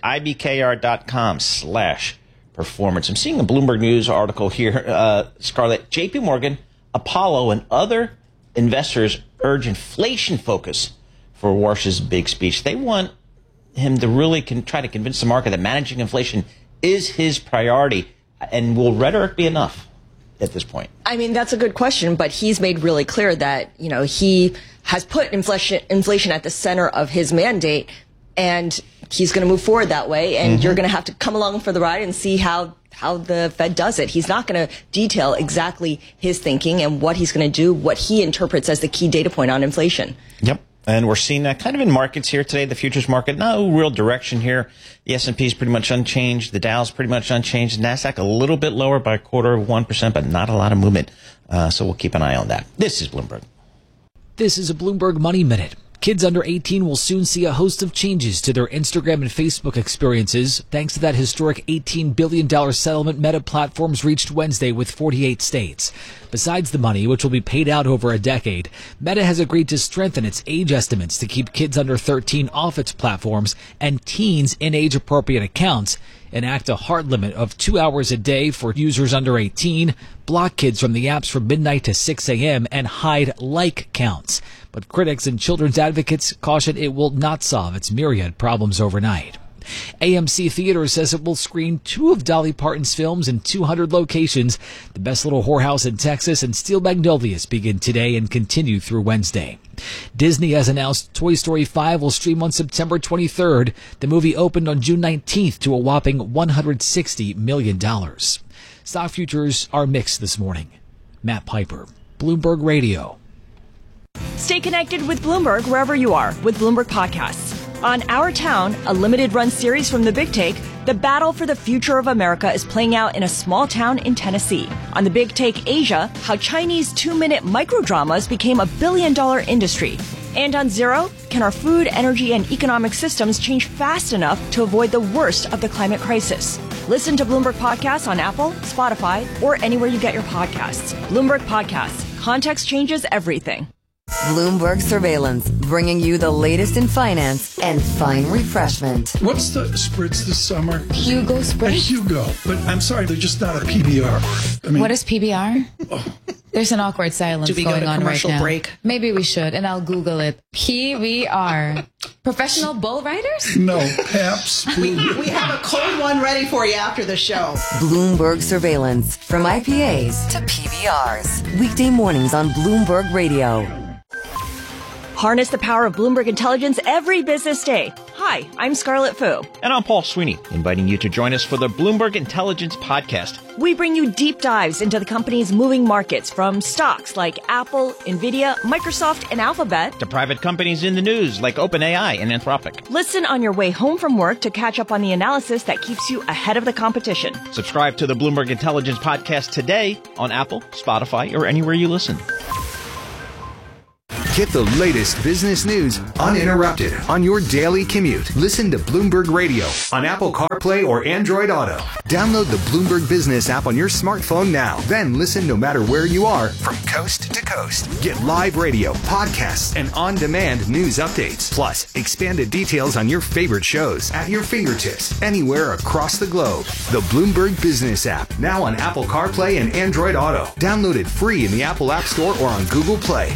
ibkr.com/performance. I'm seeing a Bloomberg News article here, Scarlett. JP Morgan, Apollo, and other investors urge inflation focus for Warsh's big speech. They want him to really try to convince the market that managing inflation is his priority. And will rhetoric be enough at this point? I mean, that's a good question, but he's made really clear that, he has put inflation at the center of his mandate, and he's going to move forward that way, and you're going to have to come along for the ride and see how the Fed does it. He's not going to detail exactly his thinking and what he's going to do, what he interprets as the key data point on inflation. Yep. And we're seeing that kind of in markets here today, the futures market, no real direction here. The S&P is pretty much unchanged. The Dow's pretty much unchanged. NASDAQ a little bit lower by 0.25%, but not a lot of movement. So we'll keep an eye on that. This is Bloomberg. This is a Bloomberg Money Minute. Kids under 18 will soon see a host of changes to their Instagram and Facebook experiences thanks to that historic $18 billion settlement Meta Platforms reached Wednesday with 48 states. Besides the money, which will be paid out over a decade, Meta has agreed to strengthen its age estimates to keep kids under 13 off its platforms and teens in age-appropriate accounts, enact a hard limit of 2 hours a day for users under 18, block kids from the apps from midnight to 6 a.m., and hide like counts. But critics and children's advocates caution it will not solve its myriad problems overnight. AMC Theater says it will screen 2 of Dolly Parton's films in 200 locations. The Best Little Whorehouse in Texas and Steel Magnolias begin today and continue through Wednesday. Disney has announced Toy Story 5 will stream on September 23rd. The movie opened on June 19th to a whopping $160 million. Stock futures are mixed this morning. Matt Piper, Bloomberg Radio. Stay connected with Bloomberg wherever you are with Bloomberg Podcasts. On Our Town, a limited-run series from The Big Take, the battle for the future of America is playing out in a small town in Tennessee. On The Big Take Asia, how Chinese 2-minute microdramas became $1 billion industry. And on Zero, can our food, energy, and economic systems change fast enough to avoid the worst of the climate crisis? Listen to Bloomberg Podcasts on Apple, Spotify, or anywhere you get your podcasts. Bloomberg Podcasts. Context changes everything. Bloomberg Surveillance, bringing you the latest in finance and fine refreshment. What's the spritz this summer? Hugo Spritz? Hugo. But I'm sorry, they're just not a PBR. I mean, what is PBR? There's an awkward silence going on right now. Break? Maybe we should, and I'll Google it. PBR. Professional bull riders? No, Pabst. We have a cold one ready for you after the show. Bloomberg Surveillance, from IPAs to PBRs. Weekday mornings on Bloomberg Radio. Harness the power of Bloomberg Intelligence every business day. Hi, I'm Scarlett Fu. And I'm Paul Sweeney, inviting you to join us for the Bloomberg Intelligence Podcast. We bring you deep dives into the company's moving markets, from stocks like Apple, Nvidia, Microsoft, and Alphabet, To private companies in the news like OpenAI and Anthropic. Listen on your way home from work to catch up on the analysis that keeps you ahead of the competition. Subscribe to the Bloomberg Intelligence Podcast today on Apple, Spotify, or anywhere you listen. Get the latest business news uninterrupted on your daily commute. Listen to Bloomberg Radio on Apple CarPlay or Android Auto. Download the Bloomberg Business app on your smartphone now. Then listen no matter where you are from coast to coast. Get live radio, podcasts, and on-demand news updates. Plus, expanded details on your favorite shows at your fingertips anywhere across the globe. The Bloomberg Business app, now on Apple CarPlay and Android Auto. Download it free in the Apple App Store or on Google Play.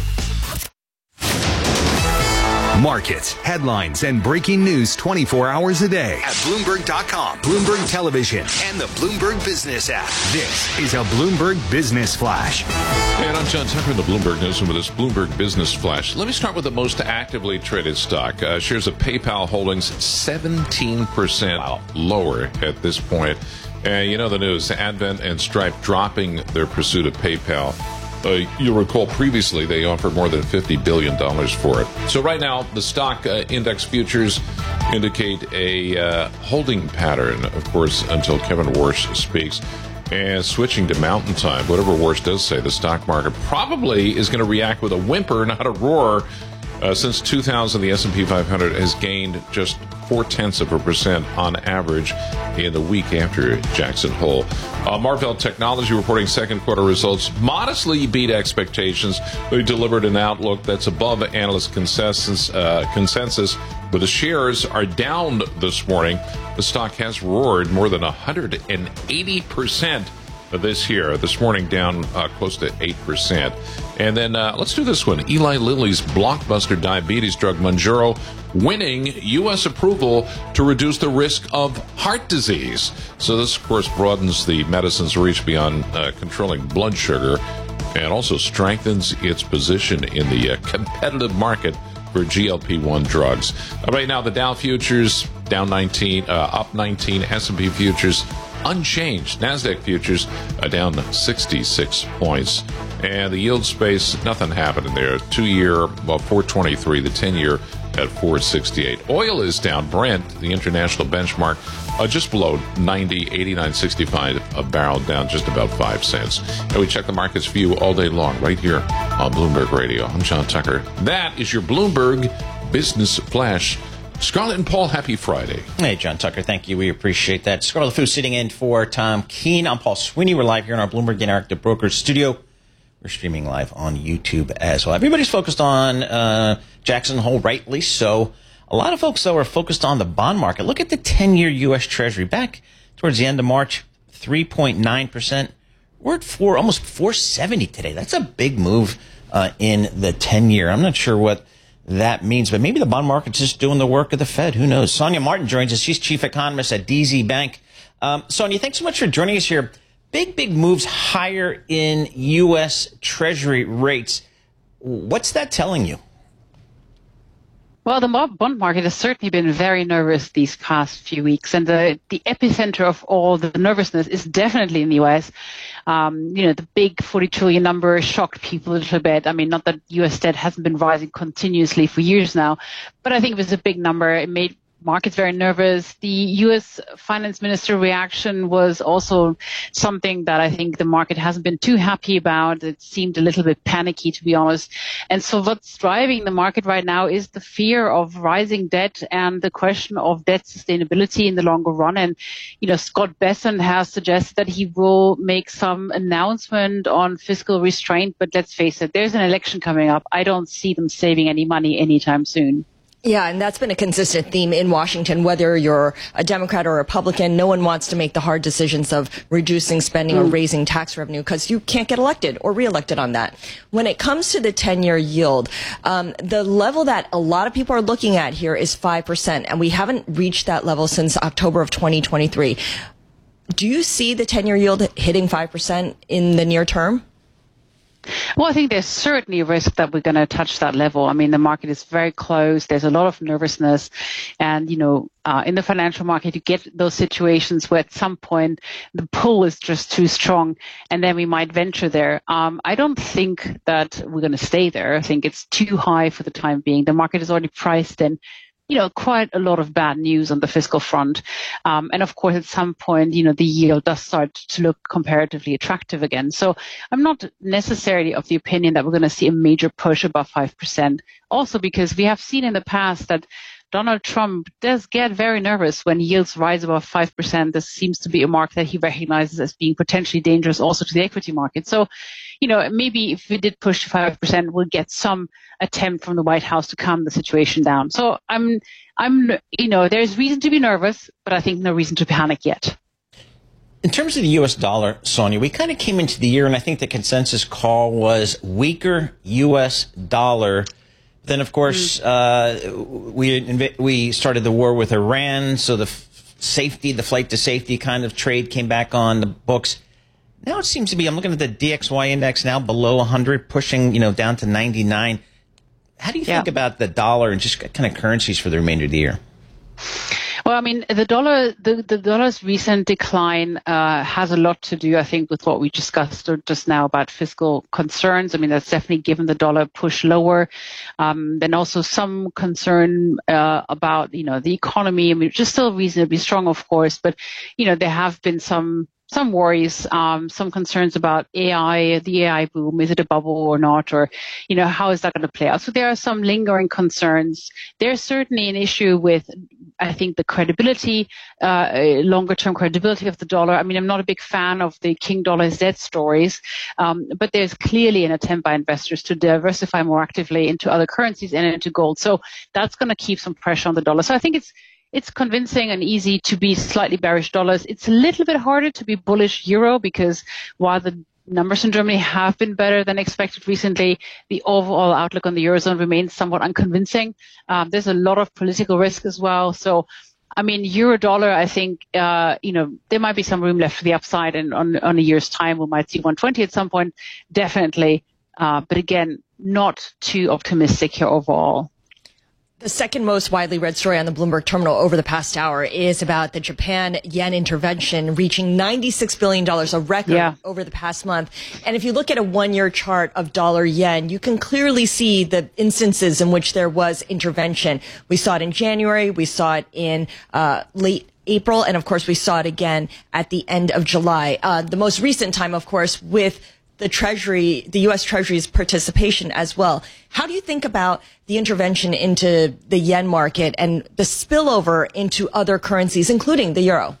Markets, headlines, and breaking news 24 hours a day at Bloomberg.com, Bloomberg Television, and the Bloomberg Business app. This is a Bloomberg Business Flash. And I'm John Tucker in the Bloomberg Newsroom with this Bloomberg Business Flash. Let me start with the most actively traded stock. Shares of PayPal Holdings 17% lower at this point. You know the news, Advent and Stripe dropping their pursuit of PayPal. You'll recall previously they offered more than $50 billion for it. So right now, the stock index futures indicate a holding pattern, of course, until Kevin Warsh speaks. And switching to Mountain Time, whatever Warsh does say, the stock market probably is going to react with a whimper, not a roar. Since 2000, the S&P 500 has gained just 0.4% on average in the week after Jackson Hole. Marvell Technology reporting second quarter results modestly beat expectations. They delivered an outlook that's above analyst consensus, but the shares are down this morning. The stock has roared more than 180% this year. This morning down close to 8%. And then let's do this one. Eli Lilly's blockbuster diabetes drug Mounjaro winning U.S. approval to reduce the risk of heart disease. So this, of course, broadens the medicine's reach beyond controlling blood sugar and also strengthens its position in the competitive market for GLP-1 drugs. Right now, the Dow futures down 19, up 19, S&P futures unchanged. NASDAQ futures down 66 points. And the yield space, nothing happening there. 2-year, 423. The 10-year at 468. Oil is down. Brent, the international benchmark, just below 90, 89.65 a barrel, down just about 5 cents. And we check the markets for you all day long right here on Bloomberg Radio. I'm John Tucker. That is your Bloomberg Business Flash. Scarlett and Paul, happy Friday. Hey, John Tucker, thank you. We appreciate that. Scarlett Fu sitting in for Tom Keene. I'm Paul Sweeney. We're live here in our Bloomberg Interactive Brokers studio. We're streaming live on YouTube as well. Everybody's focused on Jackson Hole, rightly so. A lot of folks, though, are focused on the bond market. Look at the 10-year U.S. Treasury. Back towards the end of March, 3.9%. We're at almost 470 today. That's a big move in the 10-year. I'm not sure what that means, but maybe the bond market's just doing the work of the Fed. Who knows? Sonia Martin joins us. She's chief economist at DZ Bank. Sonia, thanks so much for joining us here. Big moves higher in U.S. Treasury rates. What's that telling you? Well, the bond market has certainly been very nervous these past few weeks, and the epicenter of all the nervousness is definitely in the U.S. The big 40 trillion number shocked people a little bit. I mean, not that U.S. debt hasn't been rising continuously for years now, but I think it was a big number. It made market's very nervous. The U.S. finance minister reaction was also something that I think the market hasn't been too happy about. It seemed a little bit panicky, to be honest. And so what's driving the market right now is the fear of rising debt and the question of debt sustainability in the longer run. And, Scott Bessent has suggested that he will make some announcement on fiscal restraint. But let's face it, there's an election coming up. I don't see them saving any money anytime soon. Yeah, and that's been a consistent theme in Washington, whether you're a Democrat or a Republican. No one wants to make the hard decisions of reducing spending or raising tax revenue because you can't get elected or reelected on that. When it comes to the 10-year yield, the level that a lot of people are looking at here is 5%, and we haven't reached that level since October of 2023. Do you see the 10-year yield hitting 5% in the near term? Well, I think there's certainly a risk that we're going to touch that level. I mean, the market is very close. There's a lot of nervousness. And, in the financial market, you get those situations where at some point the pull is just too strong and then we might venture there. I don't think that we're going to stay there. I think it's too high for the time being. The market is already priced in quite a lot of bad news on the fiscal front. And of course, at some point, the yield does start to look comparatively attractive again. So I'm not necessarily of the opinion that we're going to see a major push above 5%. Also because we have seen in the past that Donald Trump does get very nervous when yields rise above 5%. This seems to be a mark that he recognizes as being potentially dangerous also to the equity market. So, maybe if we did push to 5%, we'll get some attempt from the White House to calm the situation down. So there's reason to be nervous, but I think no reason to panic yet. In terms of the U.S. dollar, Sonia, we kind of came into the year, and I think the consensus call was weaker U.S. dollar. Then, of course, we started the war with Iran, so the flight to safety kind of trade came back on the books. Now it seems to be, I'm looking at the DXY index now below 100, pushing, down to 99. How do you think about the dollar and just kind of currencies for the remainder of the year? Well, I mean, the dollar's recent decline has a lot to do, I think, with what we discussed just now about fiscal concerns. I mean, that's definitely given the dollar push lower. Then also some concern about, the economy. I mean, which is still reasonably strong, of course, but, there have been some worries, some concerns about AI, the AI boom. Is it a bubble or not? Or, how is that going to play out? So there are some lingering concerns. There's certainly an issue with, I think, the credibility, longer term credibility of the dollar. I mean, I'm not a big fan of the King Dollar is Dead stories, but there's clearly an attempt by investors to diversify more actively into other currencies and into gold. So that's going to keep some pressure on the dollar. So I think it's convincing and easy to be slightly bearish dollars. It's a little bit harder to be bullish euro because while the numbers in Germany have been better than expected recently, the overall outlook on the Eurozone remains somewhat unconvincing. There's a lot of political risk as well. So, I mean, euro dollar, I think, there might be some room left for the upside, and on a year's time, we might see 120 at some point, definitely. But again, not too optimistic here overall. The second most widely read story on the Bloomberg terminal over the past hour is about the Japan yen intervention reaching $96 billion, a record over the past month. And if you look at a one-year chart of dollar yen, you can clearly see the instances in which there was intervention. We saw it in January. We saw it in late April. And, of course, we saw it again at the end of July. The most recent time, of course, with the Treasury, the U.S. Treasury's participation as well. How do you think about the intervention into the yen market and the spillover into other currencies, including the euro?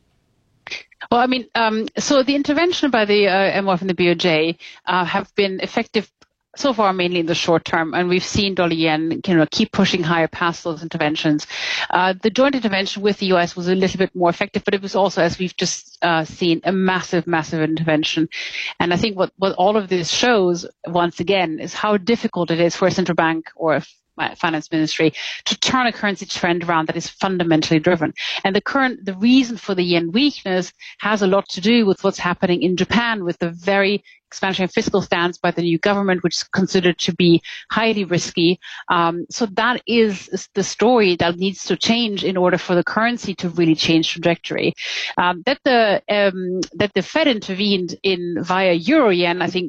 Well, I mean, so the intervention by the MOF and the BOJ have been effective so far mainly in the short term, and we've seen dollar yen keep pushing higher past those interventions. The joint intervention with the US was a little bit more effective, but it was also, as we've just seen, a massive intervention. And I think what all of this shows, once again, is how difficult it is for a central bank or a finance ministry to turn a currency trend around that is fundamentally driven. And the reason for the yen weakness has a lot to do with what's happening in Japan with the very expansionary fiscal stance by the new government, which is considered to be highly risky. So that is the story that needs to change in order for the currency to really change trajectory. That the Fed intervened in via euro yen, I think,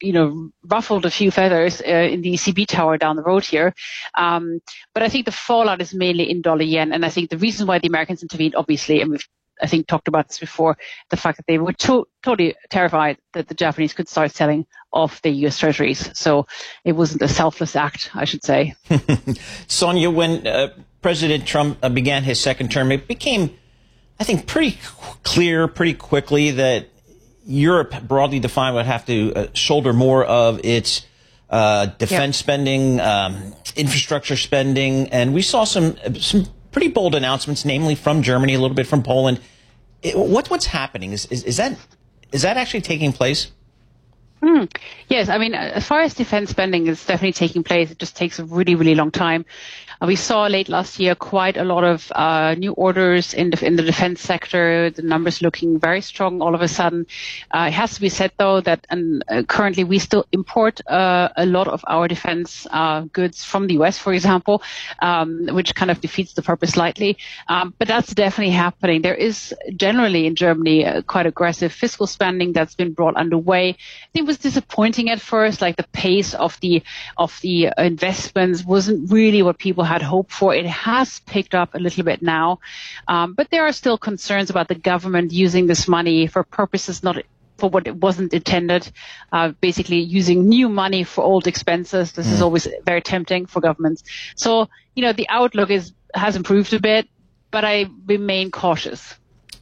ruffled a few feathers in the ECB tower down the road here. But I think the fallout is mainly in dollar yen. And I think the reason why the Americans intervened, obviously, and we've, I think, talked about this before, the fact that they were totally terrified that the Japanese could start selling off their U.S. treasuries. So it wasn't a selfless act, I should say. Sonia, when President Trump began his second term, it became, I think, pretty clear pretty quickly that Europe, broadly defined, would have to shoulder more of its defense spending, infrastructure spending, and we saw some pretty bold announcements, namely from Germany, a little bit from Poland. What's happening? Is that actually taking place? Yes, I mean, as far as defense spending is definitely taking place, it just takes a really, really long time. We saw late last year quite a lot of new orders in the defense sector, the numbers looking very strong all of a sudden. It has to be said, though, that currently we still import a lot of our defense goods from the U.S., for example, which kind of defeats the purpose slightly. But that's definitely happening. There is generally in Germany quite aggressive fiscal spending that's been brought underway. I think it was disappointing at first, like the pace of the investments wasn't really what people had hoped for. It has picked up a little bit now, but there are still concerns about the government using this money for purposes not for what it wasn't intended, basically using new money for old expenses. This is always very tempting for governments. So, the outlook has improved a bit, but I remain cautious.